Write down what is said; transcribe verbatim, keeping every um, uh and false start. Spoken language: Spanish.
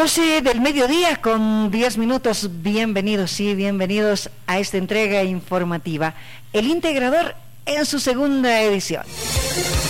doce del mediodía con diez minutos. Bienvenidos y bienvenidos a esta entrega informativa, El Integrador en su segunda edición.